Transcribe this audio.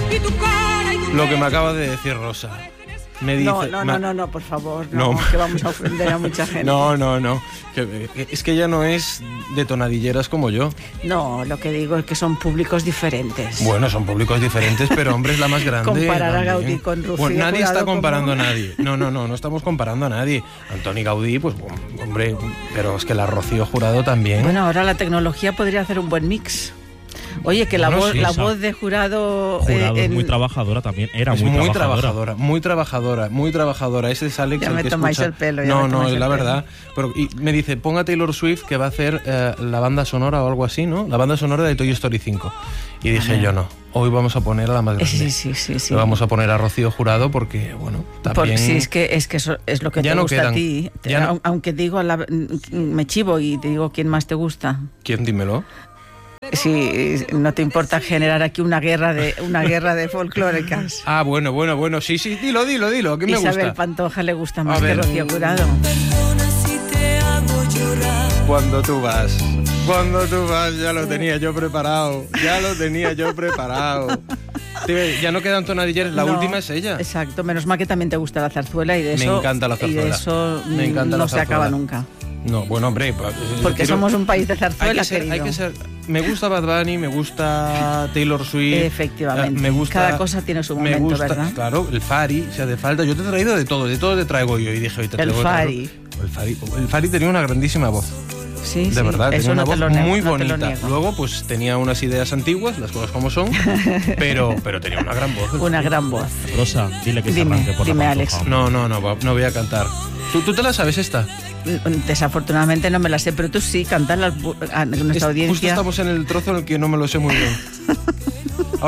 Lo que me acaba de decir Rosa. Me dice, no, por favor, no, que vamos a ofender a mucha gente. No, es que ella no es de tonadilleras como yo. No, lo que digo es que son públicos diferentes. Bueno, son públicos diferentes, pero hombre, es la más grande. Comparar a Gaudí con Rocío. Pues nadie está comparando a nadie. No estamos comparando a nadie. Antoni Gaudí, pues hombre, pero es que la Rocío Jurado también. Bueno, ahora la tecnología podría hacer un buen mix. Oye, que la voz de Jurado es muy trabajadora también, muy trabajadora. Ese es Alex. Ya me tomáis el pelo. No, es la verdad. Pero, y me dice, ponga Taylor Swift que va a hacer la banda sonora o algo así, ¿no? La banda sonora de Toy Story 5. Y dije yo, no, hoy vamos a poner a la más grande. Sí. Le vamos a poner a Rocío Jurado porque, bueno, también... Porque sí, es que eso es lo que te gusta a ti. Aunque digo, me chivo y te digo quién más te gusta. ¿Quién? Dímelo. Si no te importa generar aquí una guerra de folclóricas. Ah, bueno, sí, dilo, que me gusta. Isabel Pantoja le gusta más que Rocío Jurado. Cuando tú vas, ya lo tenía yo preparado. Ya no quedan tonadilleras, la última es ella. Exacto, menos mal que también te gusta la zarzuela y de eso. Me encanta la zarzuela. Y de eso no se acaba nunca. No, bueno, hombre... Porque somos un país de zarzuela, hay que ser... Me gusta Bad Bunny, me gusta Taylor Swift... Efectivamente, me gusta, cada cosa tiene su momento, ¿verdad? Claro, el Fari, si hace falta. Yo te he traído de todo te traigo yo. Y dije, hoy te traigo... El Fari tenía una grandísima voz. Sí, de verdad, eso tenía una voz muy no bonita. Luego, pues tenía unas ideas antiguas, las cosas como son, pero tenía una gran voz. Una gran voz. Rosa, dile que se arranque por dime, la Alex. No voy a cantar. ¿Tú te la sabes esta? Desafortunadamente no me la sé, pero tú sí, cantarla a nuestra audiencia. Justo estamos en el trozo en el que no me lo sé muy bien.